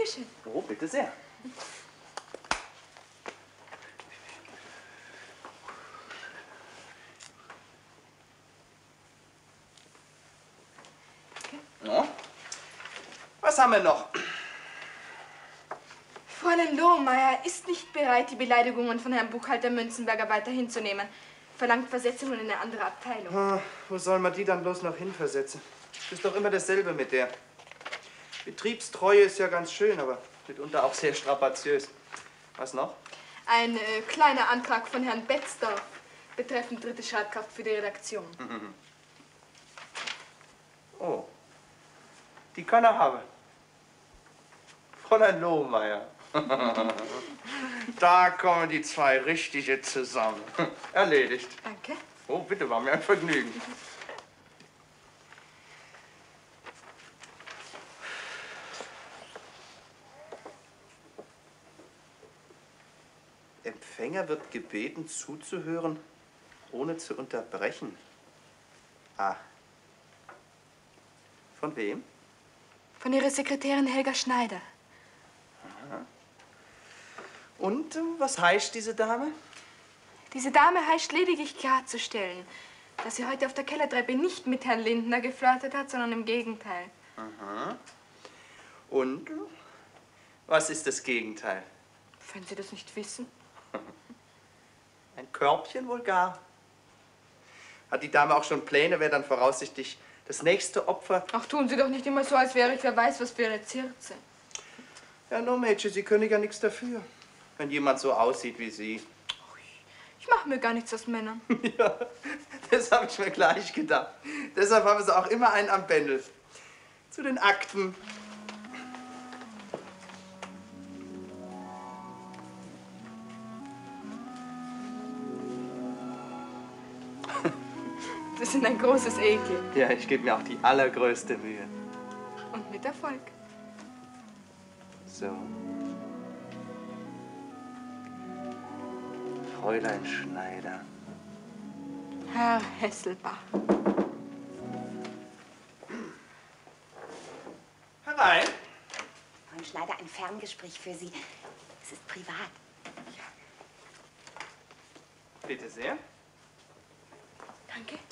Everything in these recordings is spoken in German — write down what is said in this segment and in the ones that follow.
Bitteschön. Oh, bitte sehr. Ja. Was haben wir noch? Fräulein Lohmeier ist nicht bereit, die Beleidigungen von Herrn Buchhalter Münzenberger weiter hinzunehmen. Verlangt Versetzung in eine andere Abteilung. Ah, wo soll man die dann bloß noch hinversetzen? Ist doch immer dasselbe mit der. Betriebstreue ist ja ganz schön, aber mitunter auch sehr strapaziös. Was noch? Ein kleiner Antrag von Herrn Betzdorf betreffend dritte Schreibkraft für die Redaktion. Oh, die kann er haben. Fräulein Lohmeier. Da kommen die zwei Richtige zusammen. Erledigt. Danke. Oh, bitte, war mir ein Vergnügen. Empfänger wird gebeten, zuzuhören, ohne zu unterbrechen. Ah. Von wem? Von Ihrer Sekretärin Helga Schneider. Aha. Und was heißt diese Dame? Diese Dame heißt lediglich klarzustellen, dass sie heute auf der Kellertreppe nicht mit Herrn Lindner geflirtet hat, sondern im Gegenteil. Aha. Und was ist das Gegenteil? Wenn Sie das nicht wissen. Ein Körbchen wohl gar. Hat die Dame auch schon Pläne, wer dann voraussichtlich das nächste Opfer... Ach, tun Sie doch nicht immer so, als wäre ich wer weiß was für Ihre Zirze. Ja, no, Mädchen, Sie können ja nichts dafür, wenn jemand so aussieht wie Sie. Ich mache mir gar nichts aus Männern. Ja, das habe ich mir gleich gedacht. Deshalb haben Sie auch immer einen am Bändel. Zu den Akten. Sie sind ein großes Ekel. Ja, ich gebe mir auch die allergrößte Mühe. Und mit Erfolg. So. Fräulein Schneider. Herr Hesselbach. Herein. Frau Schneider, ein Ferngespräch für Sie. Es ist privat. Ja. Bitte sehr. Danke.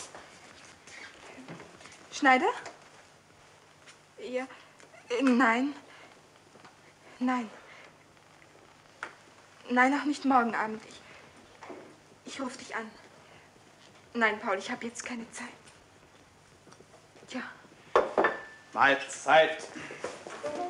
Schneider? Ja. Nein. Nein. Nein, auch nicht morgen Abend. Ich rufe dich an. Nein, Paul, ich habe jetzt keine Zeit. Ja. Mahlzeit.